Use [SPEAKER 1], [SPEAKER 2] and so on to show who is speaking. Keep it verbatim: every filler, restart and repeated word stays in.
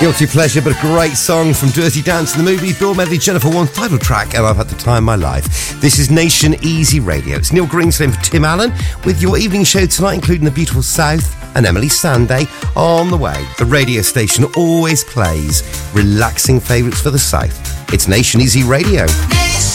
[SPEAKER 1] Guilty pleasure, but a great song from Dirty Dance in the movie. Bill Medley, Jennifer Warnes, title track, and I've had the time of my life. This is Nation Easy Radio. It's Neil Greenstone for Tim Allen with your evening show tonight, including the beautiful South and Emily Sandé on the way. The radio station always plays relaxing favourites for the South. It's Nation Easy Radio.